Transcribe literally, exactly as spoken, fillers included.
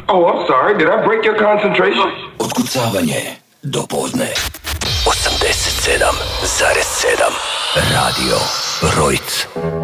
Oh, I'm sorry. Did I break your concentration? Otkucavanje do podne. osamdeset sedam zarez sedam Radio Rojc.